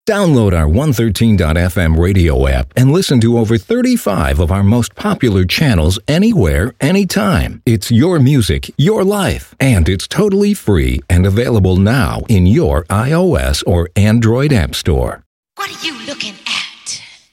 Download our 113.fm radio app and listen to over 35 of our most popular channels anywhere, anytime. It's your music, your life, and it's totally free and available now in your iOS or Android app store. What are you